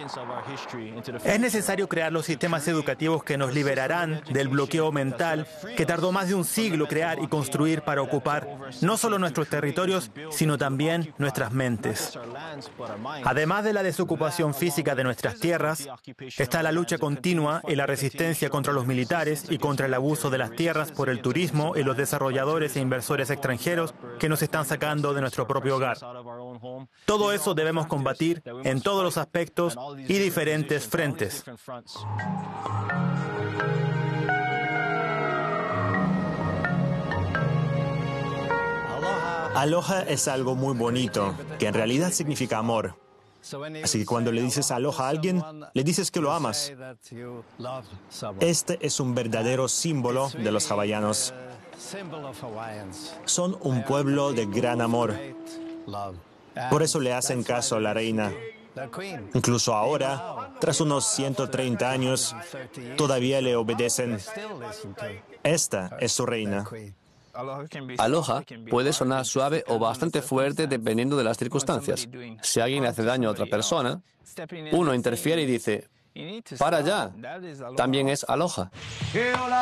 Es necesario crear los sistemas educativos que nos liberarán del bloqueo mental que tardó más de un siglo crear y construir para ocupar no solo nuestros territorios, sino también nuestras mentes. Además de la desocupación física de nuestras tierras, está la lucha continua y la resistencia contra los militares y contra el abuso de las tierras por el turismo y los desarrolladores e inversores extranjeros que nos están sacando de nuestro propio hogar. Todo eso debemos combatir en todos los aspectos y diferentes frentes. Aloha es algo muy bonito, que en realidad significa amor. Así que cuando le dices aloha a alguien, le dices que lo amas. Este es un verdadero símbolo de los hawaianos. Son un pueblo de gran amor. Por eso le hacen caso a la reina. Incluso ahora, tras unos 130 años, todavía le obedecen. Esta es su reina. Aloha puede sonar suave o bastante fuerte dependiendo de las circunstancias. Si alguien le hace daño a otra persona, uno interfiere y dice, «Para allá». También es aloha.